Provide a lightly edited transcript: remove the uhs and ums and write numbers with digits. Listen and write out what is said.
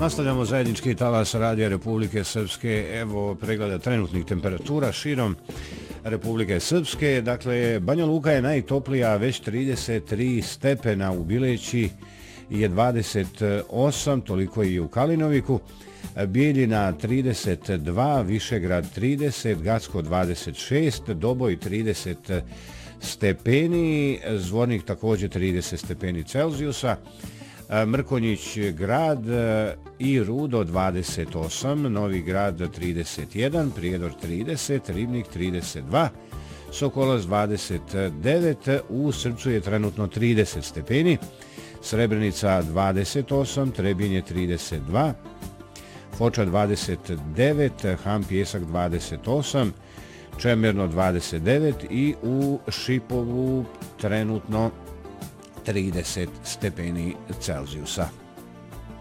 Nastavljamo zajednički talas Radija Republike Srpske. Evo pregleda trenutnih temperatura širom Republike Srpske. Dakle, Banja Luka je najtoplija, već 33 stepena, u Bileći je 28, toliko i u Kalinoviku. Bijeljina 32, Višegrad 30, Gacko 26, Doboj 30 stepeni, Zvornik također 30 stepeni Celzijusa, Mrkonjić grad i Rudo 28, Novi grad 31, Prijedor 30, Ribnik 32, Sokolac 29, u Srpcu je trenutno 30 stepeni, Srebrenica 28, Trebinje 32, Foča 29, Ham Pjesak 28, Čemerno 29 i u Šipovu trenutno 30 stepeni Celzijusa.